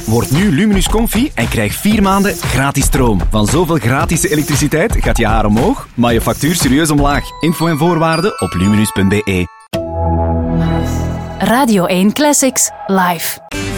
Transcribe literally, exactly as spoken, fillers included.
Word nu Luminus Comfy en krijg vier maanden gratis stroom. Van zoveel gratis elektriciteit gaat je haar omhoog, maar je factuur serieus omlaag. Info en voorwaarden op luminus punt be. Radio één Classics, live.